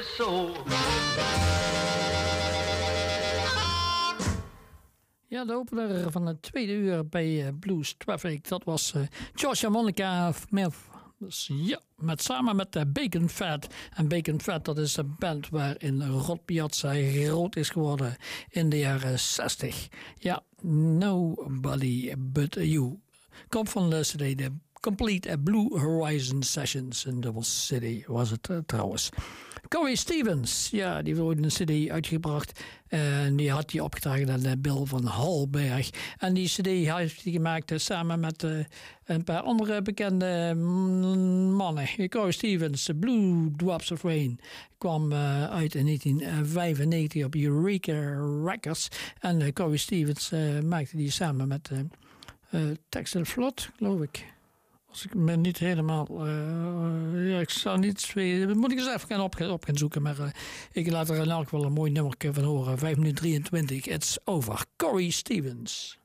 Ja, de opener van het tweede uur bij Blues Traffic, dat was George Harmonica met samen met Bacon Fat. En Bacon Fat, dat is een band waarin Rod Piazza groot is geworden in de jaren 60. Ja, Nobody But You. Komt van de CD de Complete Blue Horizon Sessions in Double City was het trouwens. Corey Stevens, ja, die heeft ooit een cd uitgebracht. En die had hij opgedragen aan Bill van Halberg. En die cd heeft hij gemaakt samen met een paar andere bekende mannen. Corey Stevens, Blue Drops of Rain, kwam uit in 1995 op Eureka Records. En Corey Stevens maakte die samen met Texas Flood, geloof ik. Als ik me niet helemaal... ik zou niet... Moet ik eens even op gaan zoeken. Maar ik laat er in elk geval een mooi nummer van horen. 5 minuten 23. It's over. Corey Stevens.